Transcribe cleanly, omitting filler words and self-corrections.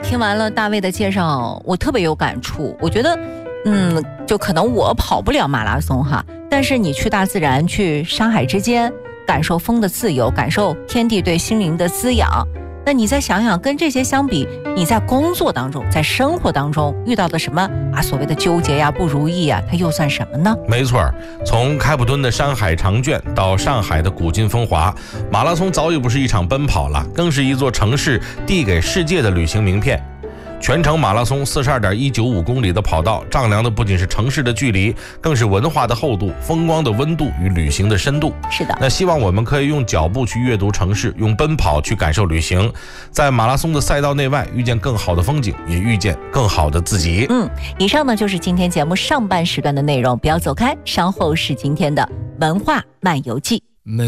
听完了大卫的介绍，我特别有感触。我觉得，就可能我跑不了马拉松哈，但是你去大自然，去山海之间，感受风的自由，感受天地对心灵的滋养。那你再想想，跟这些相比，你在工作当中，在生活当中遇到的什么啊？所谓的纠结呀、不如意呀，它又算什么呢？ 没错，从开普敦的山海长卷到上海的古今风华，马拉松早已不是一场奔跑了，更是一座城市递给世界的旅行名片。全程马拉松42.195公里的跑道，丈量的不仅是城市的距离，更是文化的厚度、风光的温度与旅行的深度。 是的， 那希望我们可以用脚步去阅读城市，用奔跑去感受旅行，在马拉松的赛道内外遇见更好的风景，也遇见更好的自己。 以上呢就是今天节目上半时段的内容，不要走开，稍后是今天的文化漫游记。